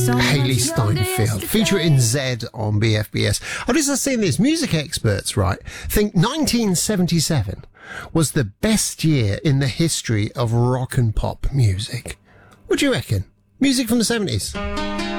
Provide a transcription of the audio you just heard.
Hayley Steinfeld, featuring Z on BFBS. I was just saying this, music experts, right, think 1977 was the best year in the history of rock and pop music. What do you reckon? Music from the 70s?